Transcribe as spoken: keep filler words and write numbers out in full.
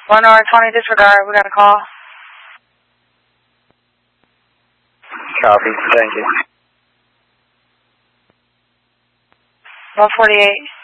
one R twenty disregard, we got a call. Copy, thank you. one forty-eight.